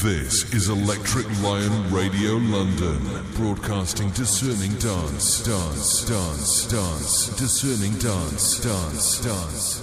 This is Electric Lion Radio London, broadcasting discerning dance, discerning dance.